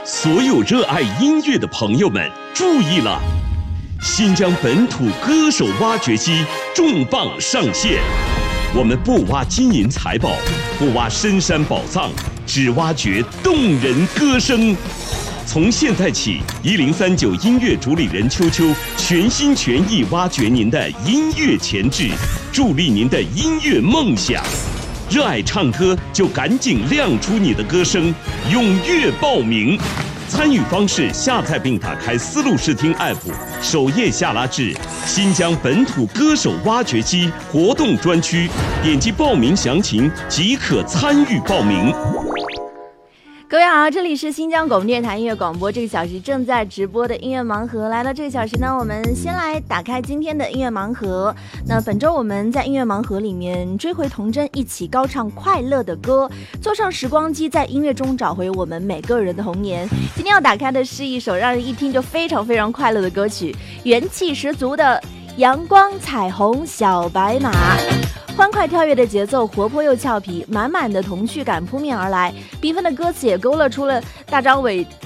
所有热爱音乐的朋友们注意了，新疆本土歌手挖掘机重磅上线。我们不挖金银财宝，不挖深山宝藏，只挖掘动人歌声。从现在起，1039音乐主理人秋秋全心全意挖掘您的音乐潜质，助力您的音乐梦想。热爱唱歌就赶紧亮出你的歌声，踊跃报名。参与方式：下载并打开思路视听 App， 首页下拉至新疆本土歌手挖掘机活动专区，点击报名详情即可参与报名。 各位好，这里是新疆广播电台音乐广播，这个小时正在直播的音乐盲盒。来到这个小时呢，我们先来打开今天的音乐盲盒。那本周我们在音乐盲盒里面追回童真，一起高唱快乐的歌，坐上时光机，在音乐中找回我们每个人的童年。今天要打开的是一首让人一听就非常非常快乐的歌曲，元气十足的阳光彩虹小白马。欢快跳跃的节奏，活泼又俏皮，满满的童趣感扑面而来。缤纷的歌词也勾勒出了大张伟